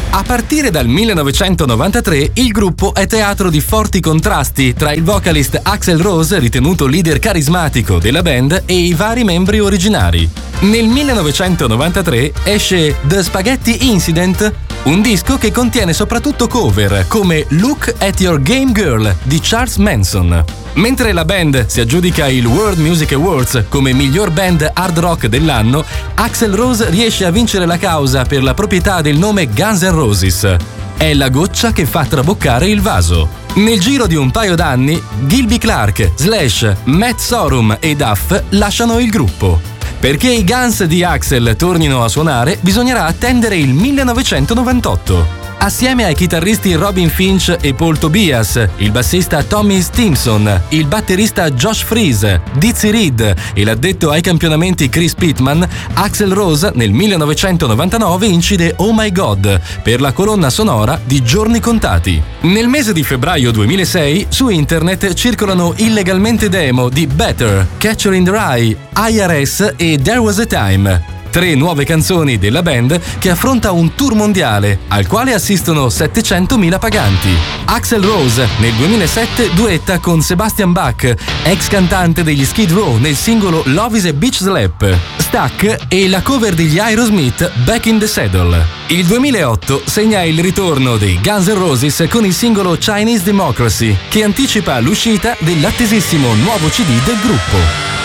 A partire dal 1993 il gruppo è teatro di forti contrasti tra il vocalist Axl Rose, ritenuto leader carismatico della band, e i vari membri originari. Nel 1993 esce The Spaghetti Incident, un disco che contiene soprattutto cover come Look at Your Game Girl di Charles Manson. Mentre la band si aggiudica il World Music Awards come miglior band hard rock dell'anno, Axl Rose riesce a vincere la causa per la proprietà del nome Guns N' Roses. È la goccia che fa traboccare il vaso. Nel giro di un paio d'anni, Gilby Clarke, Slash, Matt Sorum e Duff lasciano il gruppo. Perché i Guns di Axl tornino a suonare, bisognerà attendere il 1998. Assieme ai chitarristi Robin Finch e Paul Tobias, il bassista Tommy Stimson, il batterista Josh Freese, Dizzy Reed e l'addetto ai campionamenti Chris Pittman, Axl Rose nel 1999 incide Oh My God per la colonna sonora di Giorni Contati. Nel mese di febbraio 2006 su internet circolano illegalmente demo di Better, Catcher in the Rye, IRS e There Was a Time. 3 nuove canzoni della band che affronta un tour mondiale al quale assistono 700.000 paganti. Axl Rose nel 2007 duetta con Sebastian Bach, ex cantante degli Skid Row, nel singolo Love is a Bitch Slap. Stack e la cover degli Aerosmith Back in the Saddle. Il 2008 segna il ritorno dei Guns N' Roses con il singolo Chinese Democracy, che anticipa l'uscita dell'attesissimo nuovo CD del gruppo.